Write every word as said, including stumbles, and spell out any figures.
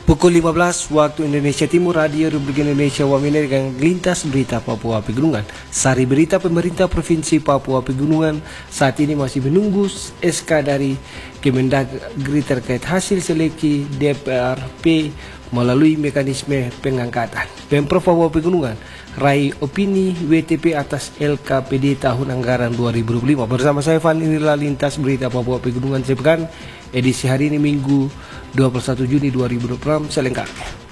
Pukul lima belas waktu Indonesia Timur, Radio Republik Indonesia Wamena dengan lintas berita Papua Pegunungan. Sari berita pemerintah Provinsi Papua Pegunungan saat ini masih menunggu S K dari Kemendagri terkait hasil seleksi D P R P melalui mekanisme pengangkatan. Pemprov Papua Pegunungan raih opini W T P atas L K P D tahun anggaran dua ribu dua puluh lima. Bersama saya Van, inilah lintas berita Papua Pegunungan sepekan edisi hari ini Minggu dua puluh satu Juni dua ribu dua puluh enam selengkapnya.